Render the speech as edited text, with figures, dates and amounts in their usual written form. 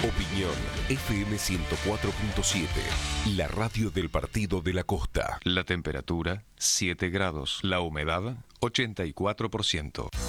Opinión FM 104.7, la radio del Partido de la Costa. La temperatura 7 grados, la humedad 84%.